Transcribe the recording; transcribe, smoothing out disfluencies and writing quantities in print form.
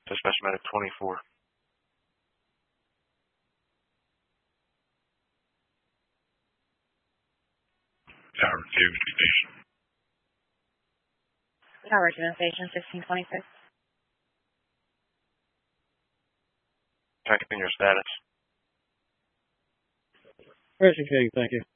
Dispatch medic 24. Tower 2 station. Tower 2 station 1626. Checking your status. Pressure King, thank you.